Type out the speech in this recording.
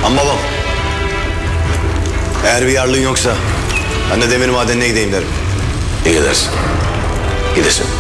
Ama babam. Eğer bir yarlığın yoksa ben de demir madenine gideyim derim. İyi gidersin. Gidesin.